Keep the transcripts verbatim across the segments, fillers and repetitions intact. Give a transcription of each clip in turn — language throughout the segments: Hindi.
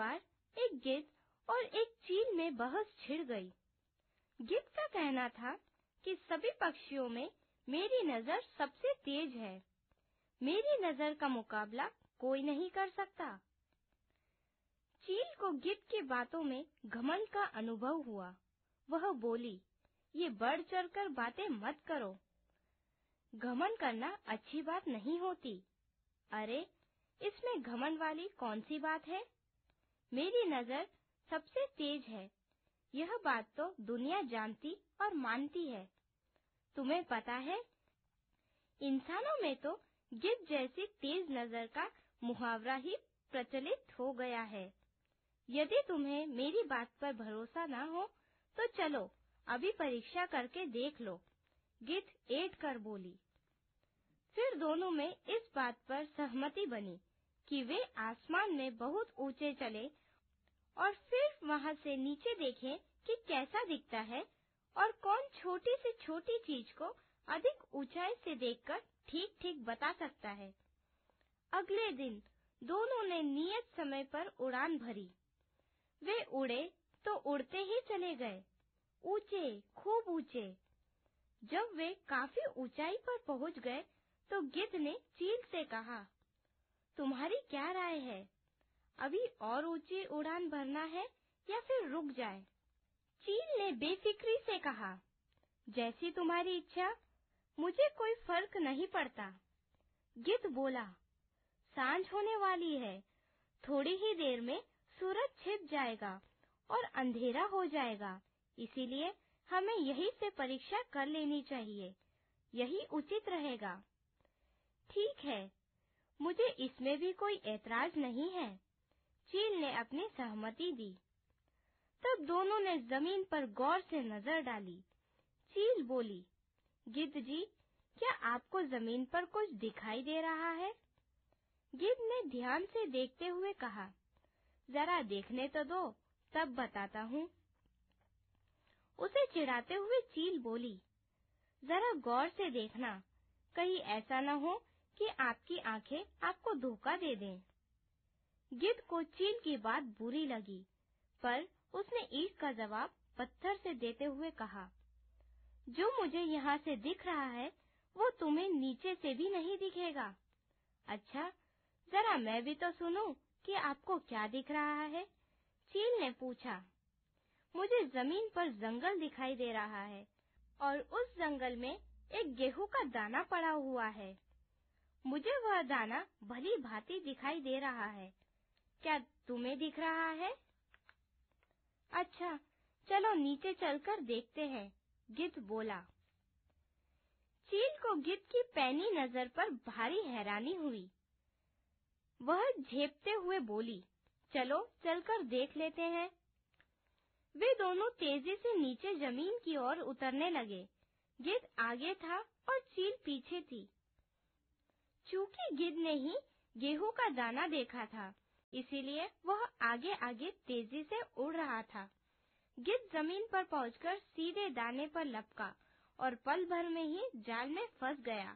बार एक गिद्ध और एक चील में बहस छिड़ गई। गिद्ध का कहना था कि सभी पक्षियों में मेरी नजर सबसे तेज है, मेरी नजर का मुकाबला कोई नहीं कर सकता। चील को गिद्ध की बातों में घमंड का अनुभव हुआ। वह बोली, ये बढ़ चढ़कर बातें मत करो, घमंड करना अच्छी बात नहीं होती। अरे, इसमें घमंड वाली कौन सी बात है? मेरी नजर सबसे तेज है, यह बात तो दुनिया जानती और मानती है। तुम्हें पता है, इंसानों में तो गिद्ध जैसी तेज नजर का मुहावरा ही प्रचलित हो गया है। यदि तुम्हें मेरी बात पर भरोसा ना हो, तो चलो अभी परीक्षा करके देख लो, गिद्ध ऐंठ कर बोली। फिर दोनों में इस बात पर सहमति बनी कि वे आसमान में बहुत ऊंचे चले और फिर वहां से नीचे देखें कि कैसा दिखता है और कौन छोटी से छोटी चीज को अधिक ऊंचाई से देखकर ठीक-ठीक बता सकता है। अगले दिन दोनों ने नियत समय पर उड़ान भरी। वे उड़े तो उड़ते ही चले गए, ऊंचे, खूब ऊंचे। जब वे काफी ऊंचाई पर पहुंच गए, तो गिद्ध ने चील से कहा, तुम्हारी क्या राय है? अभी और ऊंची उड़ान भरना है या फिर रुक जाए? चील ने बेफिक्री से कहा, जैसी तुम्हारी इच्छा, मुझे कोई फर्क नहीं पड़ता। गिद्ध बोला, सांझ होने वाली है, थोड़ी ही देर में सूरज छिप जाएगा और अंधेरा हो जाएगा, इसीलिए हमें यहीं से परीक्षा कर लेनी चाहिए, यही उचित रहेगा। ठीक है, मुझे इसमें भी कोई ऐतराज नहीं है, चील ने अपनी सहमति दी। तब दोनों ने जमीन पर गौर से नजर डाली। चील बोली, गिद्ध जी, क्या आपको जमीन पर कुछ दिखाई दे रहा है? गिद्ध ने ध्यान से देखते हुए कहा, जरा देखने तो दो, तब बताता हूँ। उसे चिढ़ाते हुए चील बोली, जरा गौर से देखना, कहीं ऐसा न हो कि आपकी आंखें आपको धोखा दे दें। गिद्ध को चील की बात बुरी लगी, पर उसने ईंट का जवाब पत्थर से देते हुए कहा, जो मुझे यहाँ से दिख रहा है, वो तुम्हें नीचे से भी नहीं दिखेगा। अच्छा, जरा मैं भी तो सुनूं कि आपको क्या दिख रहा है? चील ने पूछा। मुझे जमीन पर जंगल दिखाई दे रहा है और उस जंगल में एक गेहूं का दाना पड़ा हुआ है। मुझे वह दाना भली भांति दिखाई दे रहा है, क्या तुम्हें दिख रहा है? अच्छा, चलो नीचे चलकर देखते हैं, गिद्ध बोला। चील को गिद्ध की पैनी नजर पर भारी हैरानी हुई। वह झेपते हुए बोली, चलो चलकर देख लेते हैं। वे दोनों तेजी से नीचे जमीन की ओर उतरने लगे। गिद्ध आगे था और चील पीछे थी। चूंकि गिद्ध ने ही गेहूं का दाना देखा था, इसीलिए वह आगे आगे तेजी से उड़ रहा था। गिद्ध जमीन पर पहुंचकर सीधे दाने पर लपका और पल भर में ही जाल में फंस गया।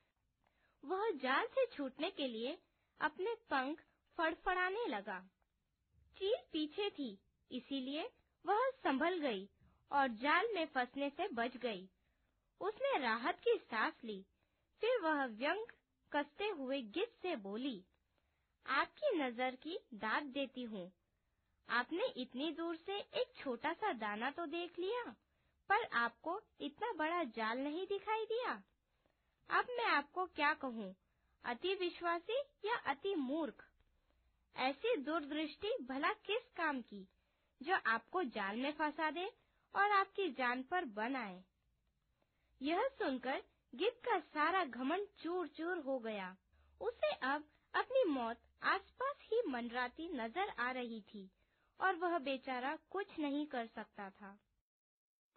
वह जाल से छूटने के लिए अपने पंख फड़फड़ाने लगा। चील पीछे थी, इसीलिए वह संभल गई और जाल में फंसने से बच गई। उसने राहत की सांस ली। फिर वह व्यंग कसते हुए गिद्ध से बोली, आपकी नजर की दाद देती हूँ। आपने इतनी दूर से एक छोटा सा दाना तो देख लिया, पर आपको इतना बड़ा जाल नहीं दिखाई दिया। अब मैं आपको क्या कहूँ, अति विश्वासी या अति मूर्ख? ऐसी दूरदृष्टि भला किस काम की, जो आपको जाल में फंसा दे और आपकी जान पर बन आए। यह सुनकर गिद्ध का सारा घमंड चूर-चूर हो गया। उसे अब अपनी मौत आसपास ही मंडराती नजर आ रही थी और वह बेचारा कुछ नहीं कर सकता था।